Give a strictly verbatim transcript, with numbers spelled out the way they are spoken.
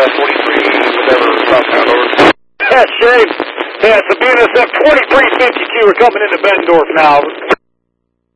forty-three, whatever, southbound, over. Yeah, Shane. Yeah, it's a B N S F twenty-three fifty-two. We're coming into Bettendorf now.